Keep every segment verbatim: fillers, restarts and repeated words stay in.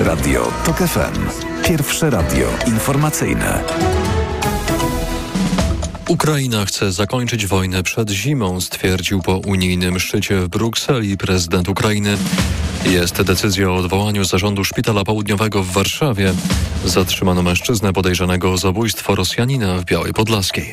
Radio TOK F M. Pierwsze radio informacyjne. Ukraina chce zakończyć wojnę przed zimą, stwierdził po unijnym szczycie w Brukseli prezydent Ukrainy. Jest decyzja o odwołaniu zarządu Szpitala Południowego w Warszawie. Zatrzymano mężczyznę podejrzanego o zabójstwo Rosjanina w Białej Podlaskiej.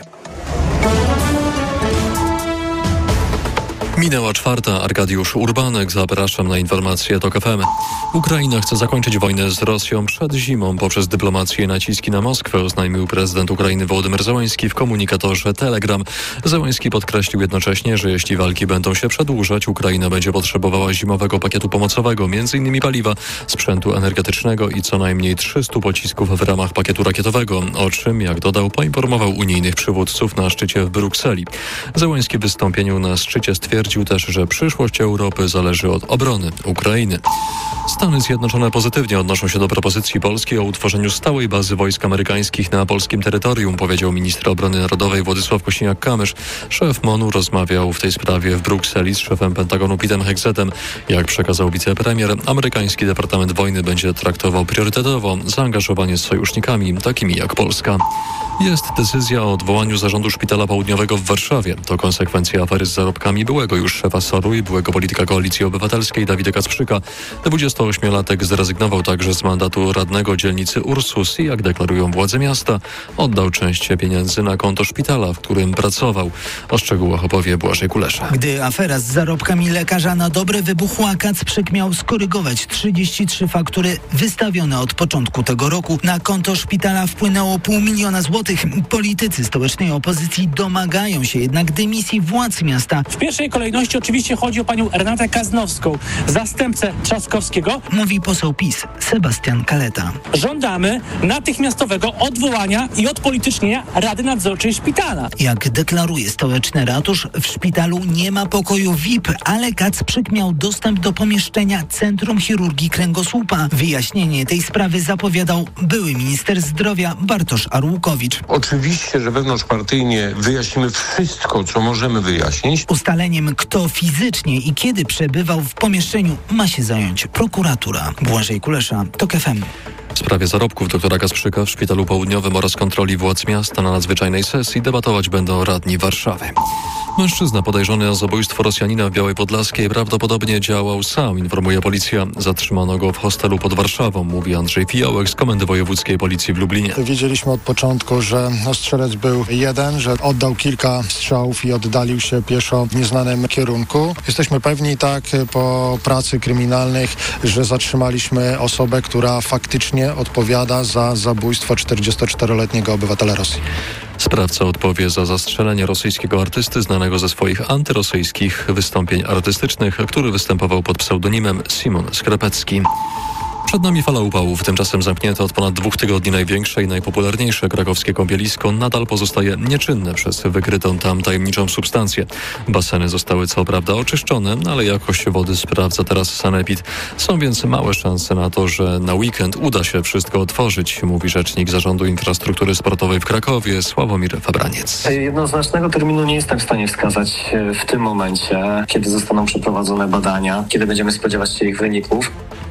Minęła czwarta. Arkadiusz Urbanek. Zapraszam na informacje TOK F M. Ukraina chce zakończyć wojnę z Rosją przed zimą poprzez dyplomację i naciski na Moskwę, oznajmił prezydent Ukrainy Wołodymyr Zełenski w komunikatorze Telegram. Zełenski podkreślił jednocześnie, że jeśli walki będą się przedłużać, Ukraina będzie potrzebowała zimowego pakietu pomocowego, między innymi paliwa, sprzętu energetycznego i co najmniej trzystu pocisków w ramach pakietu rakietowego, o czym, jak dodał, poinformował unijnych przywódców na szczycie w Brukseli. Zełenski w wystąpieniu na szczycie stwierdził, Stwierdził też, że przyszłość Europy zależy od obrony Ukrainy. Stany Zjednoczone pozytywnie odnoszą się do propozycji Polski o utworzeniu stałej bazy wojsk amerykańskich na polskim terytorium, powiedział minister obrony narodowej Władysław Kosiniak-Kamysz. Szef MON-u rozmawiał w tej sprawie w Brukseli z szefem Pentagonu Petem Hegsetem. Jak przekazał wicepremier, amerykański Departament Wojny będzie traktował priorytetowo zaangażowanie z sojusznikami, takimi jak Polska. Jest decyzja o odwołaniu zarządu Szpitala Południowego w Warszawie. To konsekwencja afery z zarobkami byłego już szefa S O R-u i byłego polityka Koalicji Obywatelskiej Dawida Kacprzyka. dwudziestoośmiolatek zrezygnował także z mandatu radnego dzielnicy Ursus i, jak deklarują władze miasta, oddał część pieniędzy na konto szpitala, w którym pracował. O szczegółach opowie Błażej Kulesza. Gdy afera z zarobkami lekarza na dobre wybuchła, Kacprzyk miał skorygować trzydzieści trzy faktury wystawione od początku tego roku. Na konto szpitala wpłynęło pół miliona złotych. Politycy stołecznej opozycji domagają się jednak dymisji władz miasta. W pierwszej kolejności oczywiście chodzi o panią Renatę Kaznowską, zastępcę Trzaskowskiego. Mówi poseł PiS Sebastian Kaleta. Żądamy natychmiastowego odwołania i odpolitycznienia Rady Nadzorczej Szpitala. Jak deklaruje stołeczny ratusz, w szpitalu nie ma pokoju V I P, ale Kacprzyk miał dostęp do pomieszczenia Centrum Chirurgii Kręgosłupa. Wyjaśnienie tej sprawy zapowiadał były minister zdrowia Bartosz Arłukowicz. Oczywiście, że wewnątrzpartyjnie wyjaśnimy wszystko, co możemy wyjaśnić. Ustaleniem, kto fizycznie i kiedy przebywał w pomieszczeniu, ma się zająć prokuratura. Błażej Kulesza, TOK F M. W sprawie zarobków doktora Kacprzyka w Szpitalu Południowym oraz kontroli władz miasta na nadzwyczajnej sesji debatować będą radni Warszawy. Mężczyzna podejrzany o zabójstwo Rosjanina w Białej Podlaskiej prawdopodobnie działał sam, informuje policja. Zatrzymano go w hostelu pod Warszawą, mówi Andrzej Fiołek z Komendy Wojewódzkiej Policji w Lublinie. Wiedzieliśmy od początku, że strzelec był jeden, że oddał kilka strzałów i oddalił się pieszo w nieznanym kierunku. Jesteśmy pewni tak po pracy kryminalnych, że zatrzymaliśmy osobę, która faktycznie odpowiada za zabójstwo czterdziestoczteroletniego obywatela Rosji. Sprawca odpowie za zastrzelenie rosyjskiego artysty znanego ze swoich antyrosyjskich wystąpień artystycznych, który występował pod pseudonimem Simon Skrapecki. Przed nami fala upałów. Tymczasem zamknięte od ponad dwóch tygodni największe i najpopularniejsze krakowskie kąpielisko nadal pozostaje nieczynne przez wykrytą tam tajemniczą substancję. Baseny zostały co prawda oczyszczone, ale jakość wody sprawdza teraz sanepid. Są więc małe szanse na to, że na weekend uda się wszystko otworzyć, mówi rzecznik Zarządu Infrastruktury Sportowej w Krakowie Sławomir Fabraniec. Jednoznacznego terminu nie jestem w stanie wskazać w tym momencie, kiedy zostaną przeprowadzone badania, kiedy będziemy spodziewać się ich wyników.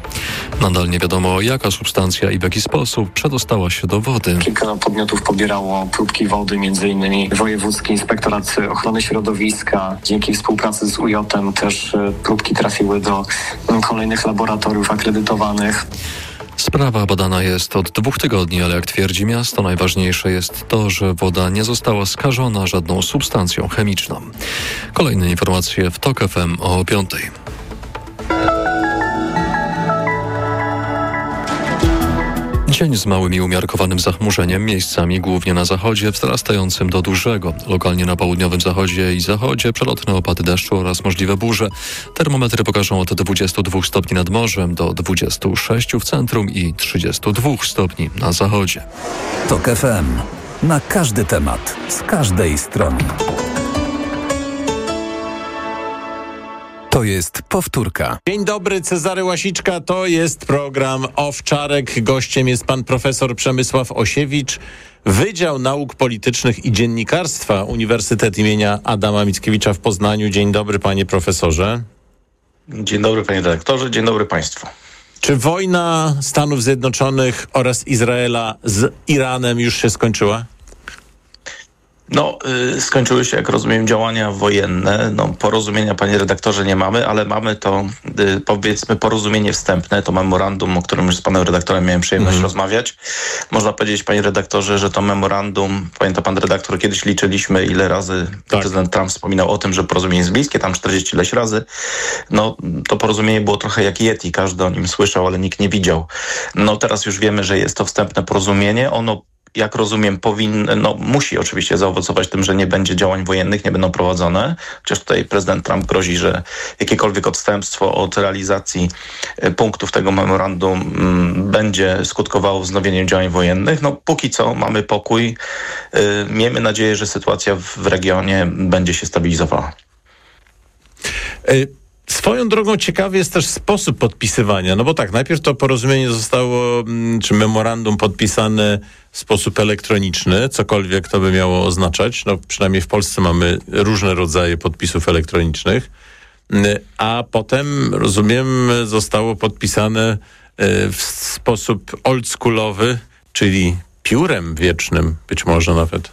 Nadal nie wiadomo, jaka substancja i w jaki sposób przedostała się do wody. Kilka podmiotów pobierało próbki wody, między innymi Wojewódzki Inspektorat Ochrony Środowiska. Dzięki współpracy z U J em też próbki trafiły do kolejnych laboratoriów akredytowanych. Sprawa badana jest od dwóch tygodni, ale jak twierdzi miasto, najważniejsze jest to, że woda nie została skażona żadną substancją chemiczną. Kolejne informacje w TOK F M o piątej. Dzień z małym i umiarkowanym zachmurzeniem, miejscami głównie na zachodzie, wzrastającym do dużego. Lokalnie na południowym zachodzie i zachodzie przelotne opady deszczu oraz możliwe burze. Termometry pokażą od dwudziestu dwóch stopni nad morzem do dwudziestu sześciu w centrum i trzydziestu dwóch stopni na zachodzie. TOK F M. Na każdy temat, z każdej strony. To jest powtórka. Dzień dobry, Cezary Łasiczka, to jest program Owczarek. Gościem jest pan profesor Przemysław Osiewicz, Wydział Nauk Politycznych i Dziennikarstwa, Uniwersytet imienia Adama Mickiewicza w Poznaniu. Dzień dobry, panie profesorze. Dzień dobry, panie redaktorze, dzień dobry państwu. Czy wojna Stanów Zjednoczonych oraz Izraela z Iranem już się skończyła? No, y, skończyły się, jak rozumiem, działania wojenne. No, porozumienia, panie redaktorze, nie mamy, ale mamy to, y, powiedzmy, porozumienie wstępne, to memorandum, o którym już z panem redaktorem miałem przyjemność mm. rozmawiać. Można powiedzieć, panie redaktorze, że to memorandum, pamięta pan redaktor, kiedyś liczyliśmy, ile razy tak. prezydent Trump wspominał o tym, że porozumienie jest bliskie, tam czterdzieści ileś razy. No, to porozumienie było trochę jak Yeti, każdy o nim słyszał, ale nikt nie widział. No, teraz już wiemy, że jest to wstępne porozumienie. Ono, jak rozumiem, powinno, no musi oczywiście zaowocować tym, że nie będzie działań wojennych, nie będą prowadzone. Chociaż tutaj prezydent Trump grozi, że jakiekolwiek odstępstwo od realizacji punktów tego memorandum m, będzie skutkowało wznowieniem działań wojennych. No póki co mamy pokój. Yy, miejmy nadzieję, że sytuacja w, w regionie będzie się stabilizowała. Y- Swoją drogą ciekawy jest też sposób podpisywania, no bo tak, najpierw to porozumienie zostało, czy memorandum podpisane w sposób elektroniczny, cokolwiek to by miało oznaczać, no przynajmniej w Polsce mamy różne rodzaje podpisów elektronicznych, a potem, rozumiem, zostało podpisane w sposób oldschoolowy, czyli piórem wiecznym być może nawet.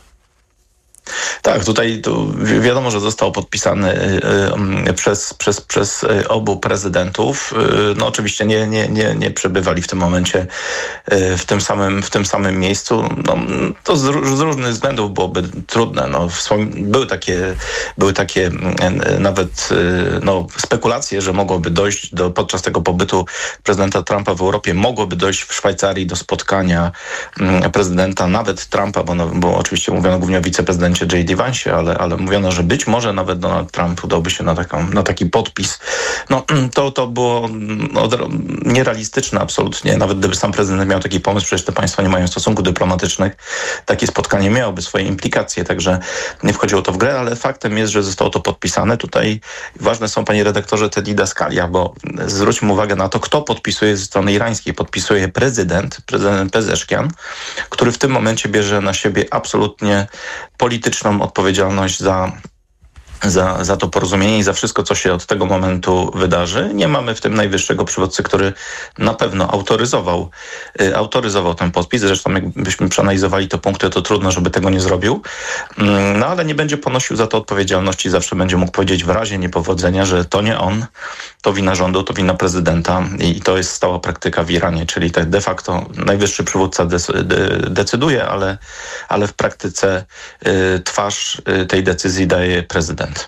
Tak, tutaj tu wiadomo, że został podpisany y, y, przez, przez, przez obu prezydentów. Y, no oczywiście nie, nie, nie, nie przebywali w tym momencie y, w tym samym, w tym samym miejscu. No, to z, z różnych względów byłoby trudne. No, były takie, były takie y, nawet y, no, spekulacje, że mogłoby dojść do, podczas tego pobytu prezydenta Trumpa w Europie, mogłoby dojść w Szwajcarii do spotkania y, prezydenta, nawet Trumpa, bo, no, bo oczywiście mówiono głównie o wiceprezydencie J D Vance, ale, ale mówiono, że być może nawet Donald Trump udałby się na, taką, na taki podpis. No to, to było no, nierealistyczne absolutnie. Nawet gdyby sam prezydent miał taki pomysł, przecież te państwa nie mają stosunków dyplomatycznych, takie spotkanie miałoby swoje implikacje, także nie wchodziło to w grę, ale faktem jest, że zostało to podpisane. Tutaj ważne są, panie redaktorze, te didaskalia, bo zwróćmy uwagę na to, kto podpisuje ze strony irańskiej. Podpisuje prezydent, prezydent Pezeszkian, który w tym momencie bierze na siebie absolutnie polityczną odpowiedzialność za, za, za to porozumienie i za wszystko, co się od tego momentu wydarzy. Nie mamy w tym najwyższego przywódcy, który na pewno autoryzował, y, autoryzował ten podpis. Zresztą jakbyśmy przeanalizowali te punkty, to trudno, żeby tego nie zrobił. Mm, no ale nie będzie ponosił za to odpowiedzialności. Zawsze będzie mógł powiedzieć w razie niepowodzenia, że to nie on, to wina rządu, to wina prezydenta i to jest stała praktyka w Iranie, czyli tak de facto najwyższy przywódca de- de- decyduje, ale, ale w praktyce y, twarz y, tej decyzji daje prezydent.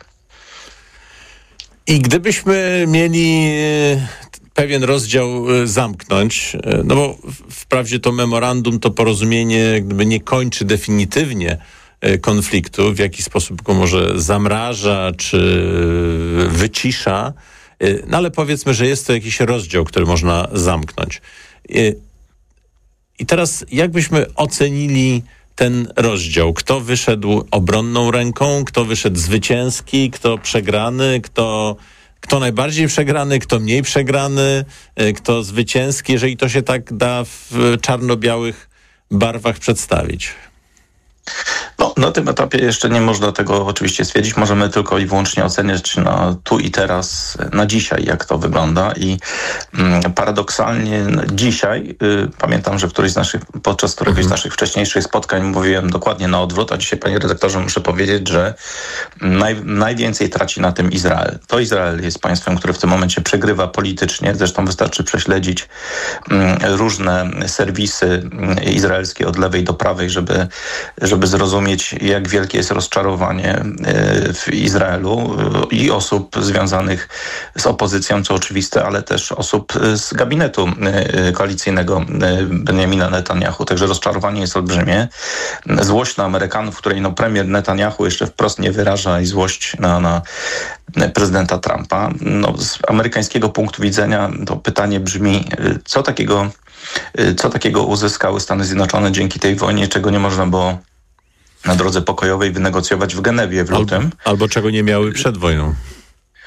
I gdybyśmy mieli pewien rozdział zamknąć, no bo wprawdzie to memorandum, to porozumienie gdyby nie kończy definitywnie konfliktu, w jaki sposób go może zamraża czy wycisza, no ale powiedzmy, że jest to jakiś rozdział, który można zamknąć. I teraz jak byśmy ocenili ten rozdział? Kto wyszedł obronną ręką, kto wyszedł zwycięski, kto przegrany, kto, kto najbardziej przegrany, kto mniej przegrany, kto zwycięski, jeżeli to się tak da w czarno-białych barwach przedstawić? No, na tym etapie jeszcze nie można tego oczywiście stwierdzić. Możemy tylko i wyłącznie oceniać na tu i teraz, na dzisiaj, jak to wygląda. I mm, paradoksalnie dzisiaj, y, pamiętam, że któryś z naszych, podczas któregoś z naszych wcześniejszych spotkań mówiłem dokładnie na odwrót, a dzisiaj, panie redaktorze, muszę powiedzieć, że naj, najwięcej traci na tym Izrael. To Izrael jest państwem, które w tym momencie przegrywa politycznie. Zresztą wystarczy prześledzić mm, różne serwisy izraelskie od lewej do prawej, żeby, żeby zrozumieć, jak wielkie jest rozczarowanie w Izraelu i osób związanych z opozycją, co oczywiste, ale też osób z gabinetu koalicyjnego Benjamina Netanyahu. Także rozczarowanie jest olbrzymie. Złość na Amerykanów, której no premier Netanyahu jeszcze wprost nie wyraża, i złość na, na prezydenta Trumpa. No, z amerykańskiego punktu widzenia to pytanie brzmi, co takiego, co takiego uzyskały Stany Zjednoczone dzięki tej wojnie, czego nie można było na drodze pokojowej wynegocjować w Genewie w lutym. Albo, albo czego nie miały przed wojną.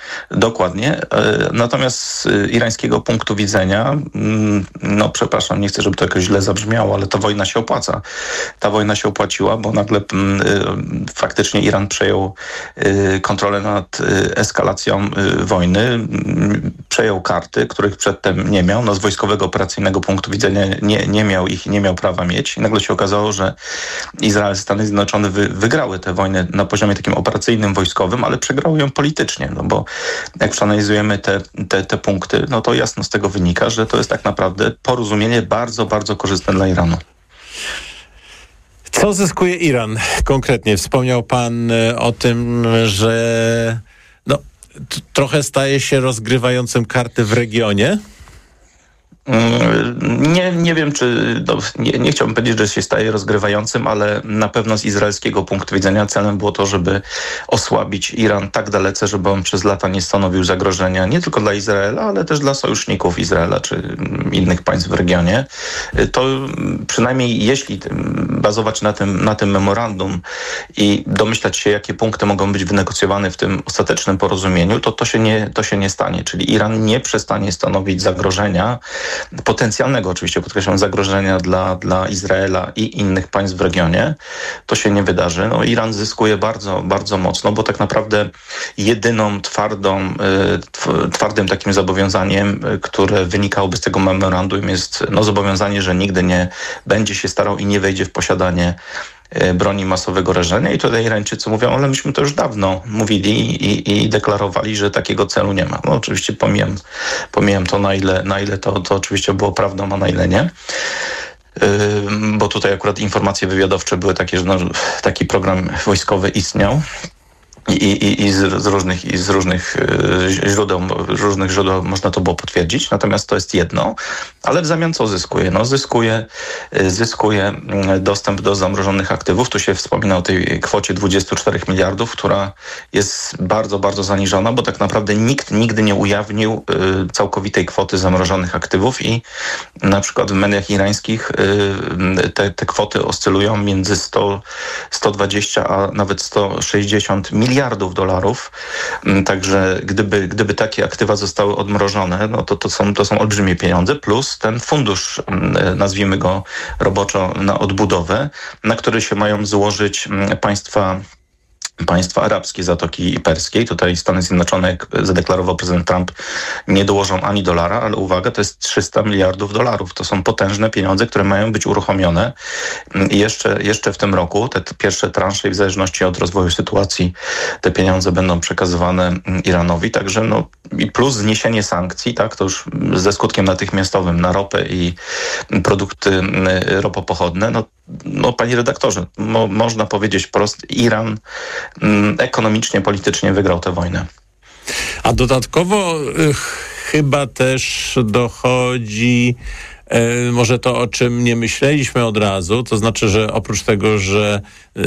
Dokładnie. Natomiast z irańskiego punktu widzenia, no przepraszam, nie chcę, żeby to jakoś źle zabrzmiało, ale ta wojna się opłaca. Ta wojna się opłaciła, bo nagle faktycznie Iran przejął kontrolę nad eskalacją wojny, przejął karty, których przedtem nie miał. No z wojskowego, operacyjnego punktu widzenia nie, nie miał ich i nie miał prawa mieć. I nagle się okazało, że Izrael, Stany Zjednoczone wy, wygrały tę wojnę na poziomie takim operacyjnym, wojskowym, ale przegrały ją politycznie, no bo jak przeanalizujemy te, te, te punkty, no to jasno z tego wynika, że to jest tak naprawdę porozumienie bardzo, bardzo korzystne dla Iranu. Co zyskuje Iran konkretnie? Wspomniał pan o tym, że no, t- trochę staje się rozgrywającym karty w regionie. Nie, nie wiem, czy... No, nie, nie chciałbym powiedzieć, że się staje rozgrywającym, ale na pewno z izraelskiego punktu widzenia celem było to, żeby osłabić Iran tak dalece, żeby on przez lata nie stanowił zagrożenia nie tylko dla Izraela, ale też dla sojuszników Izraela czy innych państw w regionie. To przynajmniej jeśli bazować na tym, na tym memorandum i domyślać się, jakie punkty mogą być wynegocjowane w tym ostatecznym porozumieniu, to to się nie, to się nie stanie. Czyli Iran nie przestanie stanowić zagrożenia, potencjalnego oczywiście, podkreślam, zagrożenia dla, dla Izraela i innych państw w regionie. To się nie wydarzy. No, Iran zyskuje bardzo, bardzo mocno, bo tak naprawdę jedyną twardą, twardym takim zobowiązaniem, które wynikałoby z tego memorandum, jest no, zobowiązanie, że nigdy nie będzie się starał i nie wejdzie w posiadanie broni masowego rażenia. I tutaj Irańczycy mówią, ale myśmy to już dawno mówili i, i deklarowali, że takiego celu nie ma. No oczywiście pomijam, pomijam to, na ile, na ile to, to oczywiście było prawdą, a na ile nie. Yy, bo tutaj akurat informacje wywiadowcze były takie, że no, taki program wojskowy istniał. I, i, i z, z różnych, i z różnych źródeł, różnych źródeł można to było potwierdzić. Natomiast to jest jedno, ale w zamian co zyskuje? No zyskuje, zyskuje dostęp do zamrożonych aktywów. Tu się wspomina o tej kwocie dwudziestu czterech miliardów, która jest bardzo, bardzo zaniżona, bo tak naprawdę nikt nigdy nie ujawnił całkowitej kwoty zamrożonych aktywów i na przykład w mediach irańskich te, te kwoty oscylują między sto, sto dwadzieścia a nawet sto sześćdziesiąt miliardów miliardów dolarów. Także gdyby, gdyby takie aktywa zostały odmrożone, no to, to, są, to są olbrzymie pieniądze, plus ten fundusz, nazwijmy go roboczo, na odbudowę, na który się mają złożyć państwa Państwa arabskie Zatoki Perskiej. Tutaj Stany Zjednoczone, jak zadeklarował prezydent Trump, nie dołożą ani dolara, ale uwaga, to jest trzysta miliardów dolarów. To są potężne pieniądze, które mają być uruchomione. I jeszcze, jeszcze w tym roku te pierwsze transze i w zależności od rozwoju sytuacji te pieniądze będą przekazywane Iranowi. Także no i plus zniesienie sankcji, tak, to już ze skutkiem natychmiastowym na ropę i produkty ropopochodne. No, no panie redaktorze, mo, można powiedzieć wprost, Iran ekonomicznie, politycznie wygrał tę wojnę. A dodatkowo y, chyba też dochodzi y, może to, o czym nie myśleliśmy od razu, to znaczy, że oprócz tego, że y,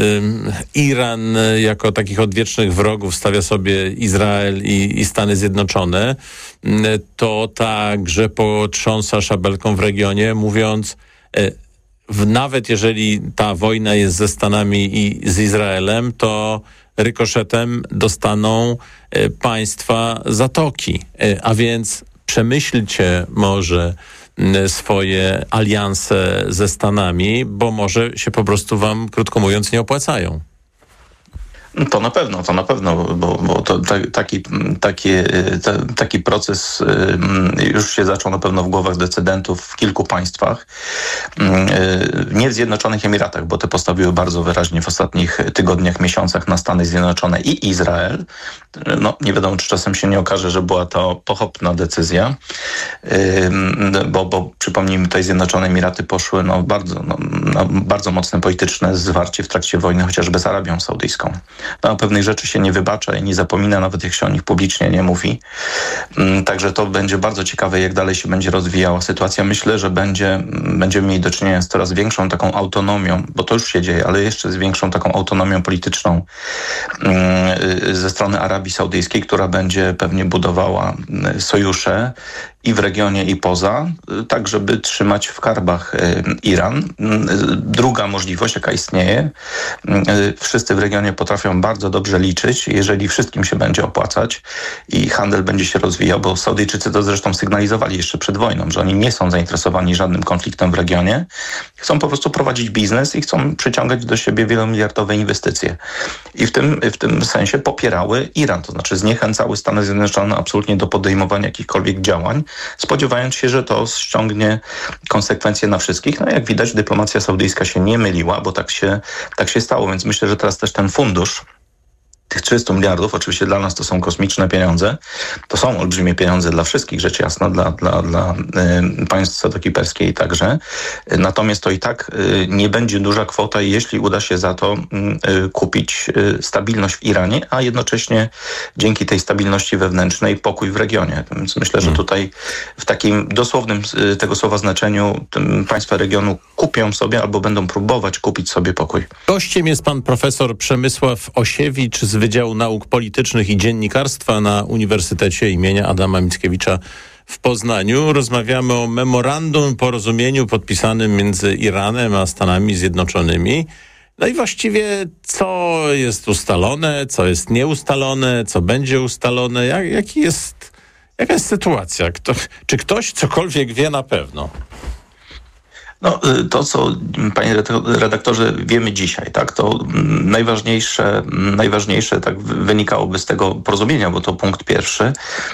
Iran jako takich odwiecznych wrogów stawia sobie Izrael i, i Stany Zjednoczone, y, to także potrząsa szabelką w regionie, mówiąc y, w, nawet jeżeli ta wojna jest ze Stanami i z Izraelem, to rykoszetem dostaną y, państwa Zatoki. Y, a więc przemyślcie może y, swoje alianse ze Stanami, bo może się po prostu wam, krótko mówiąc, nie opłacają. To na pewno, to na pewno, bo, bo to ta, taki, taki, ta, taki proces już się zaczął na pewno w głowach decydentów w kilku państwach. Nie w Zjednoczonych Emiratach, bo te postawiły bardzo wyraźnie w ostatnich tygodniach, miesiącach na Stany Zjednoczone i Izrael. No, nie wiadomo, czy czasem się nie okaże, że była to pochopna decyzja, bo, bo przypomnijmy, tutaj Zjednoczone Emiraty poszły no, bardzo, no, na bardzo mocne polityczne zwarcie w trakcie wojny, chociażby z Arabią Saudyjską. No, pewnych rzeczy się nie wybacza i nie zapomina, nawet jak się o nich publicznie nie mówi. Także to będzie bardzo ciekawe, jak dalej się będzie rozwijała sytuacja. Myślę, że będzie, będziemy mieli do czynienia z coraz większą taką autonomią, bo to już się dzieje, ale jeszcze z większą taką autonomią polityczną ze strony Arabii Saudyjskiej, która będzie pewnie budowała sojusze i w regionie, i poza, tak żeby trzymać w karbach Iran. Druga możliwość, jaka istnieje, wszyscy w regionie potrafią bardzo dobrze liczyć, jeżeli wszystkim się będzie opłacać i handel będzie się rozwijał, bo Saudyjczycy to zresztą sygnalizowali jeszcze przed wojną, że oni nie są zainteresowani żadnym konfliktem w regionie, chcą po prostu prowadzić biznes i chcą przyciągać do siebie wielomiliardowe inwestycje. I w tym, w tym sensie popierały Iran, to znaczy zniechęcały Stany Zjednoczone absolutnie do podejmowania jakichkolwiek działań, spodziewając się, że to ściągnie konsekwencje na wszystkich. No jak widać, dyplomacja saudyjska się nie myliła, bo tak się, tak się stało, więc myślę, że teraz też ten fundusz tych trzystu miliardów, oczywiście dla nas to są kosmiczne pieniądze, to są olbrzymie pieniądze dla wszystkich, rzecz jasna, dla, dla, dla y, państw Zatoki Perskiej także. Natomiast to i tak y, nie będzie duża kwota, jeśli uda się za to y, kupić y, stabilność w Iranie, a jednocześnie dzięki tej stabilności wewnętrznej pokój w regionie. Więc myślę, że tutaj w takim dosłownym y, tego słowa znaczeniu państwa regionu kupią sobie albo będą próbować kupić sobie pokój. Gościem jest pan profesor Przemysław Osiewicz z Wydziału Nauk Politycznych i Dziennikarstwa na Uniwersytecie imienia Adama Mickiewicza w Poznaniu. Rozmawiamy o memorandum, porozumieniu podpisanym między Iranem a Stanami Zjednoczonymi. No i właściwie co jest ustalone, co jest nieustalone, co będzie ustalone, jak, jaki jest, jaka jest sytuacja? Kto, czy ktoś cokolwiek wie na pewno? No, to, co, panie redaktorze, wiemy dzisiaj, tak, to najważniejsze, najważniejsze tak wynikałoby z tego porozumienia, bo to punkt pierwszy,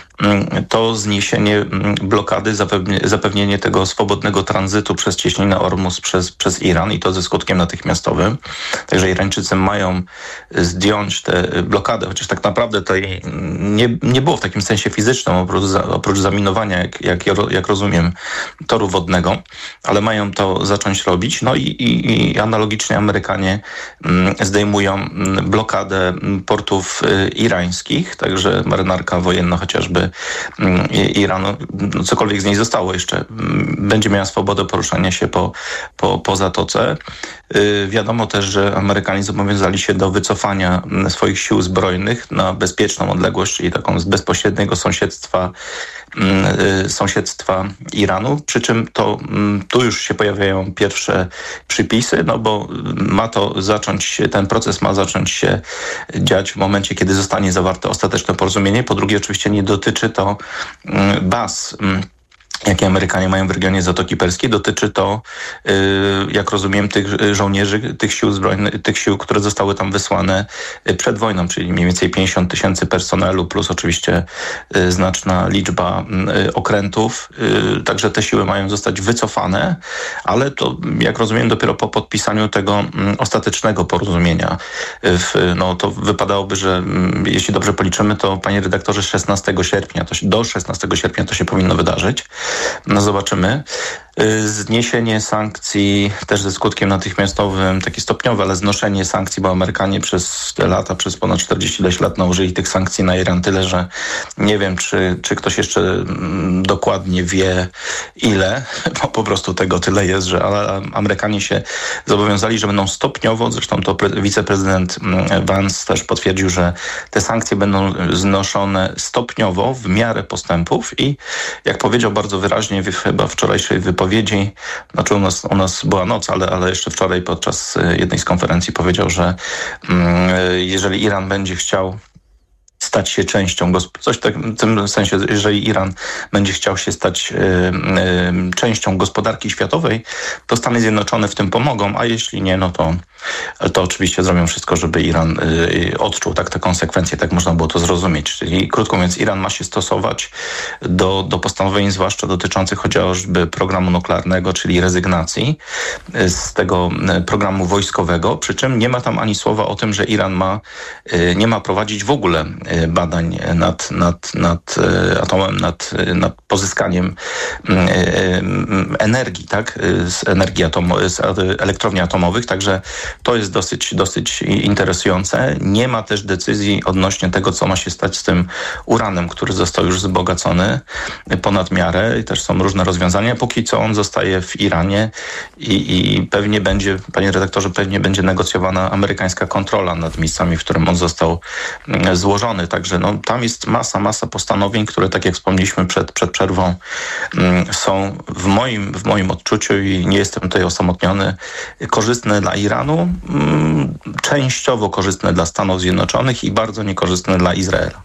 to zniesienie blokady, zapewnienie tego swobodnego tranzytu przez cieśninę Ormus przez, przez Iran i to ze skutkiem natychmiastowym. Także Irańczycy mają zdjąć tę blokadę, chociaż tak naprawdę tej nie, nie było w takim sensie fizycznym, oprócz, oprócz zaminowania, jak, jak, jak rozumiem, toru wodnego, ale mają to zacząć robić. No i, i, i analogicznie Amerykanie zdejmują blokadę portów irańskich, także marynarka wojenna chociażby Iranu, no cokolwiek z niej zostało jeszcze, będzie miała swobodę poruszania się po, po, po zatoce. Yy, wiadomo też, że Amerykanie zobowiązali się do wycofania swoich sił zbrojnych na bezpieczną odległość, czyli taką z bezpośredniego sąsiedztwa yy, sąsiedztwa Iranu, przy czym to yy, tu już się pojawiają pierwsze przypisy, no bo ma to zacząć, ten proces ma zacząć się dziać w momencie, kiedy zostanie zawarte ostateczne porozumienie. Po drugie, oczywiście nie dotyczy to baz, jakie Amerykanie mają w regionie Zatoki Perskiej. Dotyczy to, jak rozumiem, tych żołnierzy, tych sił zbrojnych, tych sił, które zostały tam wysłane przed wojną, czyli mniej więcej pięćdziesiąt tysięcy personelu, plus oczywiście znaczna liczba okrętów. Także te siły mają zostać wycofane, ale to, jak rozumiem, dopiero po podpisaniu tego ostatecznego porozumienia. No to wypadałoby, że jeśli dobrze policzymy, to, panie redaktorze, szesnastego sierpnia, to się, do szesnastego sierpnia to się powinno wydarzyć. No zobaczymy. Zniesienie sankcji też ze skutkiem natychmiastowym, takie stopniowe, ale znoszenie sankcji, bo Amerykanie przez te lata, przez ponad czterdzieści lat nałożyli tych sankcji na Iran tyle, że nie wiem, czy, czy ktoś jeszcze dokładnie wie ile, bo po prostu tego tyle jest, że ale Amerykanie się zobowiązali, że będą stopniowo, zresztą to pre, wiceprezydent Vance też potwierdził, że te sankcje będą znoszone stopniowo w miarę postępów i jak powiedział bardzo wyraźnie w chyba wczorajszej wypowiedzi, znaczy u nas, u nas była noc, ale, ale jeszcze wczoraj podczas jednej z konferencji powiedział, że mm, jeżeli Iran będzie chciał stać się częścią, coś tak, w tym sensie, jeżeli Iran będzie chciał się stać y, y, częścią gospodarki światowej, to Stany Zjednoczone w tym pomogą, a jeśli nie, no to, to oczywiście zrobią wszystko, żeby Iran y, odczuł tak te konsekwencje, tak można było to zrozumieć. Czyli krótko mówiąc, Iran ma się stosować do, do postanowień, zwłaszcza dotyczących chociażby programu nuklearnego, czyli rezygnacji z tego programu wojskowego, przy czym nie ma tam ani słowa o tym, że Iran ma, y, nie ma prowadzić w ogóle badań nad, nad, nad atomem, nad, nad pozyskaniem energii energii, tak, z energii atomo- z elektrowni atomowych, także to jest dosyć, dosyć interesujące. Nie ma też decyzji odnośnie tego, co ma się stać z tym uranem, który został już wzbogacony ponad miarę i też są różne rozwiązania. Póki co on zostaje w Iranie i, i pewnie będzie, panie redaktorze, pewnie będzie negocjowana amerykańska kontrola nad miejscami, w którym on został złożony. Także no, tam jest masa, masa postanowień, które, tak jak wspomnieliśmy przed, przed przerwą, są w moim, w moim odczuciu i nie jestem tutaj osamotniony, korzystne dla Iranu, częściowo korzystne dla Stanów Zjednoczonych i bardzo niekorzystne dla Izraela.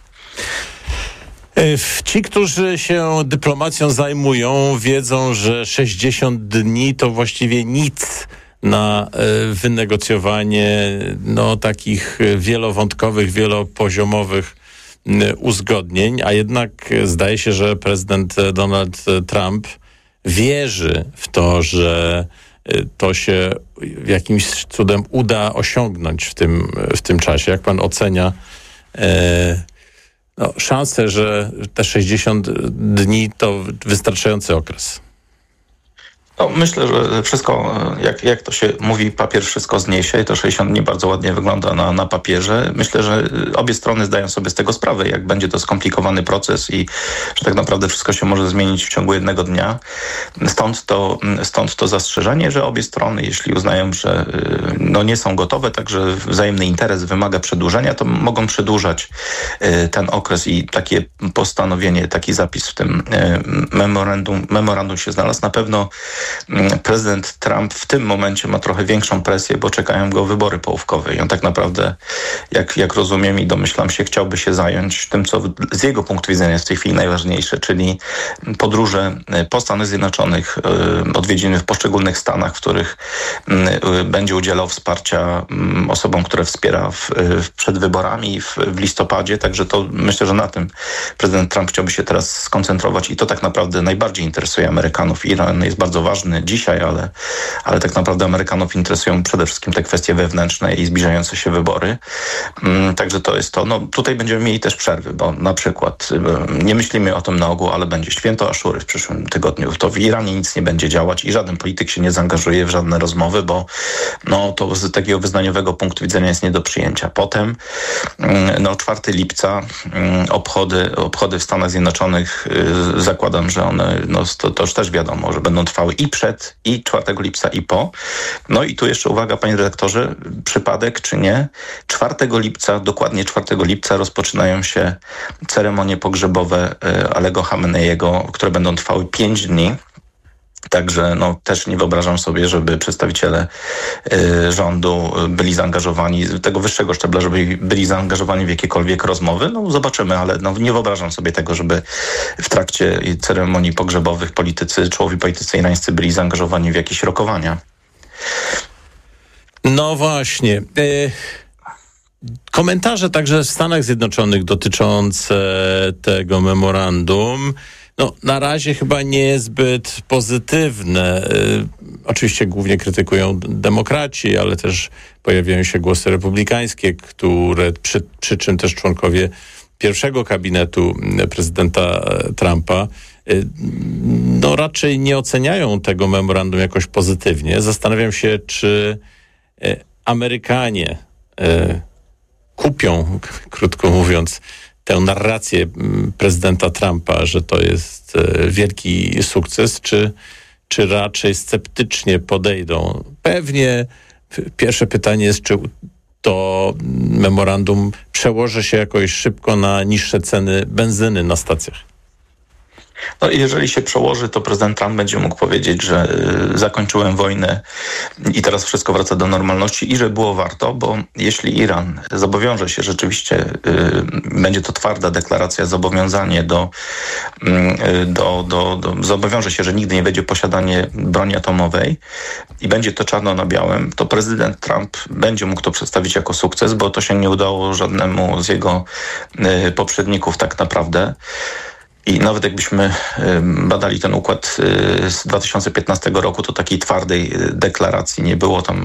Ci, którzy się dyplomacją zajmują, wiedzą, że sześćdziesiąt dni to właściwie nic na wynegocjowanie no, takich wielowątkowych, wielopoziomowych uzgodnień, a jednak zdaje się, że prezydent Donald Trump wierzy w to, że to się jakimś cudem uda osiągnąć w tym, w tym czasie. Jak pan ocenia e, no, szansę, że te sześćdziesiąt dni to wystarczający okres? No, myślę, że wszystko, jak, jak to się mówi, papier wszystko zniesie i to sześćdziesiąt dni bardzo ładnie wygląda na, na papierze. Myślę, że obie strony zdają sobie z tego sprawę, jak będzie to skomplikowany proces i że tak naprawdę wszystko się może zmienić w ciągu jednego dnia. Stąd to, stąd to zastrzeżenie, że obie strony, jeśli uznają, że no, nie są gotowe, także wzajemny interes wymaga przedłużenia, to mogą przedłużać ten okres i takie postanowienie, taki zapis w tym memorandum, memorandum się znalazł. Na pewno prezydent Trump w tym momencie ma trochę większą presję, bo czekają go wybory połówkowe i on tak naprawdę, jak, jak rozumiem i domyślam się, chciałby się zająć tym, co z jego punktu widzenia jest w tej chwili najważniejsze, czyli podróże po Stanach Zjednoczonych, odwiedziny w poszczególnych stanach, w których będzie udzielał wsparcia osobom, które wspiera w, w przed wyborami w, w listopadzie, także to myślę, że na tym prezydent Trump chciałby się teraz skoncentrować i to tak naprawdę najbardziej interesuje Amerykanów. Iran jest bardzo ważny dzisiaj, ale, ale tak naprawdę Amerykanów interesują przede wszystkim te kwestie wewnętrzne i zbliżające się wybory. Także to jest to. No, tutaj będziemy mieli też przerwy, bo na przykład nie myślimy o tym na ogół, ale będzie święto Aszury w przyszłym tygodniu. To w Iranie nic nie będzie działać i żaden polityk się nie zaangażuje w żadne rozmowy, bo no, to z takiego wyznaniowego punktu widzenia jest nie do przyjęcia. Potem no, czwartego lipca obchody, obchody w Stanach Zjednoczonych, zakładam, że one, no, to, to już też wiadomo, że będą trwały i przed, i czwartego lipca, i po. No i tu jeszcze uwaga, panie redaktorze, przypadek czy nie, czwartego lipca, dokładnie czwartego lipca rozpoczynają się ceremonie pogrzebowe Alego Chameneiego, które będą trwały pięć dni. Także no, też nie wyobrażam sobie, żeby przedstawiciele y, rządu byli zaangażowani, tego wyższego szczebla, żeby byli zaangażowani w jakiekolwiek rozmowy. No zobaczymy, ale no, nie wyobrażam sobie tego, żeby w trakcie ceremonii pogrzebowych politycy, czołowi politycy irańscy byli zaangażowani w jakieś rokowania. No właśnie. Y- komentarze także w Stanach Zjednoczonych dotyczące tego memorandum no, na razie chyba niezbyt pozytywne. Y, oczywiście głównie krytykują demokraci, ale też pojawiają się głosy republikańskie, które przy, przy czym też członkowie pierwszego gabinetu prezydenta Trumpa y, no, raczej nie oceniają tego memorandum jakoś pozytywnie. Zastanawiam się, czy y, Amerykanie y, kupią, krótko mówiąc, tę narrację prezydenta Trumpa, że to jest wielki sukces, czy, czy raczej sceptycznie podejdą? Pewnie pierwsze pytanie jest, czy to memorandum przełoży się jakoś szybko na niższe ceny benzyny na stacjach. No i jeżeli się przełoży, to prezydent Trump będzie mógł powiedzieć, że y, zakończyłem wojnę i teraz wszystko wraca do normalności i że było warto, bo jeśli Iran zobowiąże się rzeczywiście, y, będzie to twarda deklaracja, zobowiązanie do, y, do, do, do, zobowiąże się, że nigdy nie będzie posiadanie broni atomowej i będzie to czarno na białym, to prezydent Trump będzie mógł to przedstawić jako sukces, bo to się nie udało żadnemu z jego y, poprzedników tak naprawdę. I nawet jakbyśmy badali ten układ z dwa tysiące piętnastego roku, to takiej twardej deklaracji nie było. Tam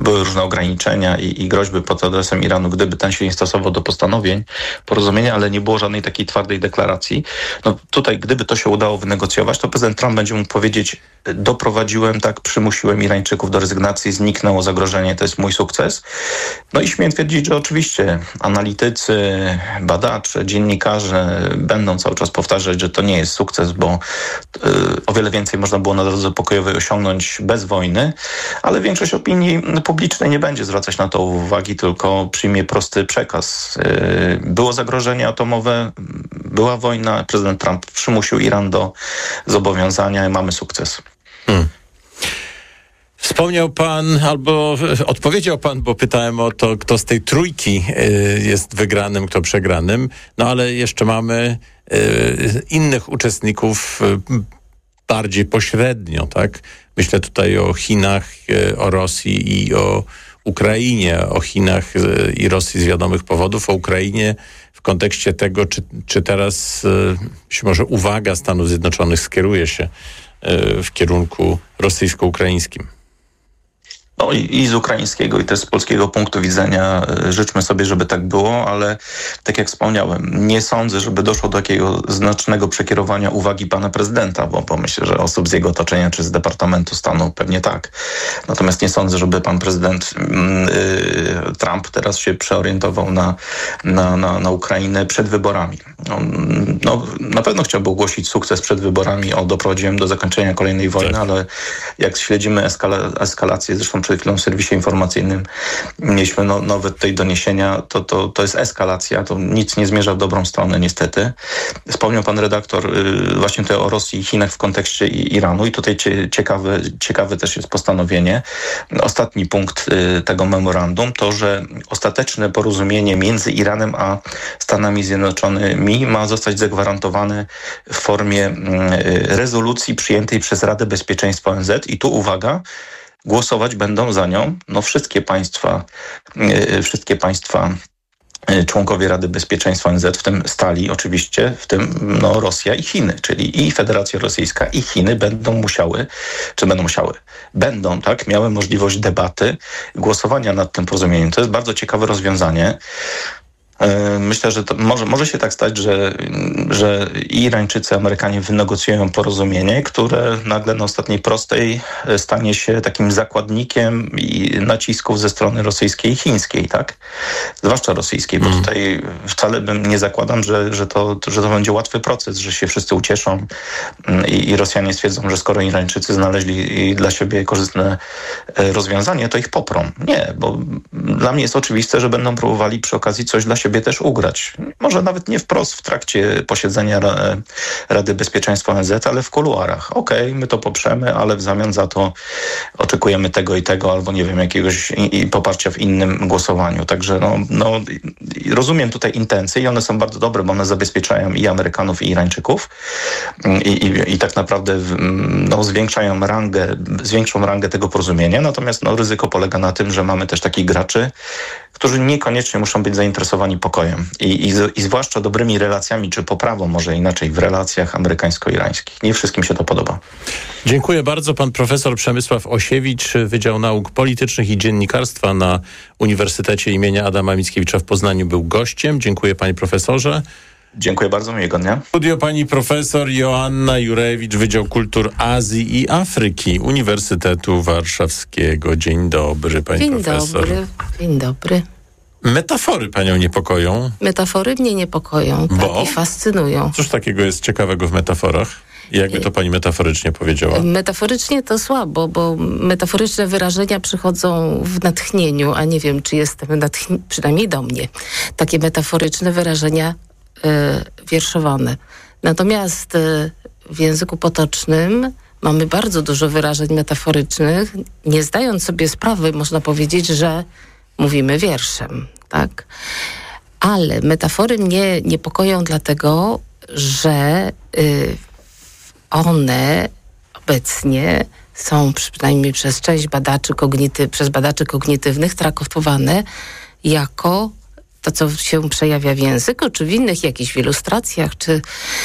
były różne ograniczenia i, i groźby pod adresem Iranu, gdyby ten się nie stosował do postanowień porozumienia, ale nie było żadnej takiej twardej deklaracji. No tutaj, gdyby to się udało wynegocjować, to prezydent Trump będzie mógł powiedzieć: doprowadziłem, tak, przymusiłem Irańczyków do rezygnacji, zniknęło zagrożenie, to jest mój sukces. No i śmiem twierdzić, że oczywiście analitycy, badacze, dziennikarze będą cały czas powtarzać, że to nie jest sukces, bo y, o wiele więcej można było na drodze pokojowej osiągnąć bez wojny, ale większość opinii publicznej nie będzie zwracać na to uwagi, tylko przyjmie prosty przekaz. Y, było zagrożenie atomowe, była wojna, prezydent Trump przymusił Iran do zobowiązania i mamy sukces. Hmm. Wspomniał pan, albo odpowiedział pan, bo pytałem o to, kto z tej trójki jest wygranym, kto przegranym, no ale jeszcze mamy innych uczestników bardziej pośrednio, tak? Myślę tutaj o Chinach, o Rosji i o Ukrainie, o Chinach i Rosji z wiadomych powodów, o Ukrainie w kontekście tego, czy, czy teraz być może uwaga Stanów Zjednoczonych skieruje się w kierunku rosyjsko-ukraińskim. No i, i z ukraińskiego, i też z polskiego punktu widzenia życzmy sobie, żeby tak było, ale tak jak wspomniałem, nie sądzę, żeby doszło do takiego znacznego przekierowania uwagi pana prezydenta, bo, bo myślę, że osób z jego otoczenia czy z Departamentu Stanu pewnie tak. Natomiast nie sądzę, żeby pan prezydent yy, Trump teraz się przeorientował na, na, na, na Ukrainę przed wyborami. On, no, na pewno chciałby ogłosić sukces przed wyborami, o doprowadziłem do zakończenia kolejnej wojny, tak. Ale jak śledzimy eskala- eskalację, zresztą przed chwilą w serwisie informacyjnym mieliśmy no, nowe tutaj doniesienia, to, to, to jest eskalacja, to nic nie zmierza w dobrą stronę niestety. Wspomniał pan redaktor y, właśnie tutaj o Rosji i Chinach w kontekście i Iranu i tutaj cie, ciekawe, ciekawe też jest postanowienie. Ostatni punkt y, tego memorandum to, że ostateczne porozumienie między Iranem a Stanami Zjednoczonymi ma zostać zagwarantowane w formie y, rezolucji przyjętej przez Radę Bezpieczeństwa O N Z i tu uwaga, głosować będą za nią no, wszystkie państwa, yy, wszystkie państwa yy, członkowie Rady Bezpieczeństwa O N Z, w tym stali oczywiście, w tym no, Rosja i Chiny, czyli i Federacja Rosyjska i Chiny będą musiały, czy będą musiały, będą, tak, miały możliwość debaty, głosowania nad tym porozumieniem. To jest bardzo ciekawe rozwiązanie. Myślę, że to może, może się tak stać, że, że i Irańczycy, Amerykanie wynegocjują porozumienie, które nagle na ostatniej prostej stanie się takim zakładnikiem i nacisków ze strony rosyjskiej i chińskiej, tak? Zwłaszcza rosyjskiej, bo tutaj wcale bym nie zakładam, że, że, to, że to będzie łatwy proces, że się wszyscy ucieszą i, i Rosjanie stwierdzą, że skoro Irańczycy znaleźli dla siebie korzystne rozwiązanie, to ich poprą. Nie, bo dla mnie jest oczywiste, że będą próbowali przy okazji coś dla siebie też ugrać. Może nawet nie wprost w trakcie posiedzenia Rady Bezpieczeństwa O N Z, ale w kuluarach. Okej, okay, my to poprzemy, ale w zamian za to oczekujemy tego i tego, albo nie wiem, jakiegoś i, i poparcia w innym głosowaniu. Także no, no, rozumiem tutaj intencje i one są bardzo dobre, bo one zabezpieczają i Amerykanów, i Irańczyków i, i, i tak naprawdę no, zwiększają rangę, zwiększą rangę tego porozumienia. Natomiast no, ryzyko polega na tym, że mamy też takich graczy, którzy niekoniecznie muszą być zainteresowani pokojem i, i, i zwłaszcza dobrymi relacjami, czy poprawą może inaczej w relacjach amerykańsko-irańskich. Nie wszystkim się to podoba. Dziękuję bardzo. Pan profesor Przemysław Osiewicz, Wydział Nauk Politycznych i Dziennikarstwa na Uniwersytecie imienia Adama Mickiewicza w Poznaniu był gościem. Dziękuję panie profesorze. Dziękuję bardzo, miłego dnia. Studio pani profesor Joanna Jurewicz, Wydział Kultur Azji i Afryki Uniwersytetu Warszawskiego. Dzień dobry, pani Dzień profesor. Dzień dobry, dzień dobry. Metafory panią niepokoją? Metafory mnie niepokoją, tak, Bo? i fascynują. Cóż takiego jest ciekawego w metaforach? Jakby to pani metaforycznie powiedziała? Metaforycznie to słabo, bo metaforyczne wyrażenia przychodzą w natchnieniu, a nie wiem, czy jestem natchni- przynajmniej do mnie. Takie metaforyczne wyrażenia y, wierszowane. Natomiast y, w języku potocznym mamy bardzo dużo wyrażeń metaforycznych, nie zdając sobie sprawy, można powiedzieć, że mówimy wierszem, tak? Ale metafory mnie niepokoją dlatego, że y, one obecnie są przynajmniej przez część badaczy kognity- przez badaczy kognitywnych traktowane jako to, co się przejawia w języku, czy w innych jakichś ilustracjach, czy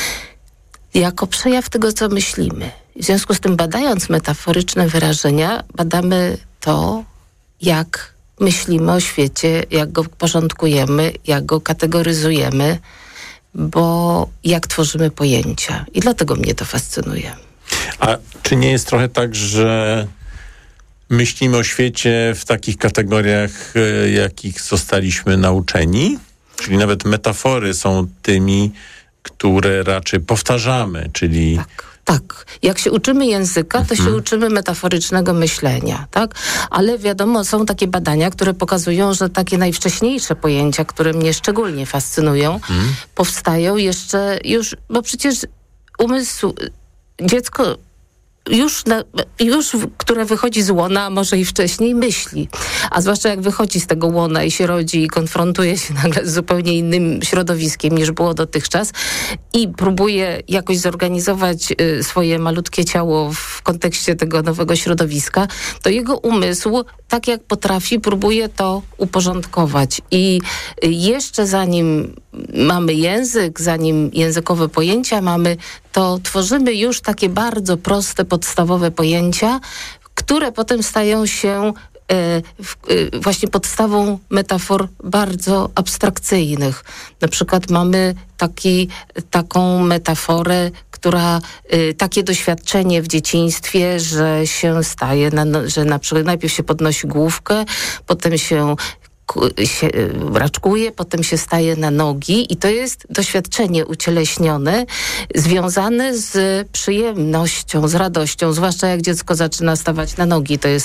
jako przejaw tego, co myślimy. W związku z tym, badając metaforyczne wyrażenia, badamy to, jak myślimy o świecie, jak go porządkujemy, jak go kategoryzujemy, bo jak tworzymy pojęcia. I dlatego mnie to fascynuje. A czy nie jest trochę tak, że myślimy o świecie w takich kategoriach, jakich zostaliśmy nauczeni? Czyli nawet metafory są tymi, które raczej powtarzamy, czyli... Tak. Tak, jak się uczymy języka, to się uczymy metaforycznego myślenia, tak? Ale wiadomo, są takie badania, które pokazują, że takie najwcześniejsze pojęcia, które mnie szczególnie fascynują, hmm. powstają jeszcze już, bo przecież umysł, dziecko już, na, już które wychodzi z łona, a może i wcześniej, myśli. A zwłaszcza jak wychodzi z tego łona i się rodzi i konfrontuje się nagle z zupełnie innym środowiskiem niż było dotychczas i próbuje jakoś zorganizować y, swoje malutkie ciało w kontekście tego nowego środowiska, to jego umysł, tak jak potrafi, próbuje to uporządkować. I y, jeszcze zanim mamy język, zanim językowe pojęcia mamy, to tworzymy już takie bardzo proste, podstawowe pojęcia, które potem stają się e, w, e, właśnie podstawą metafor bardzo abstrakcyjnych. Na przykład mamy taki, taką metaforę, która, e, takie doświadczenie w dzieciństwie, że się staje, na, że na przykład najpierw się podnosi główkę, potem się się raczkuje, potem się staje na nogi i to jest doświadczenie ucieleśnione, związane z przyjemnością, z radością, zwłaszcza jak dziecko zaczyna stawać na nogi. To jest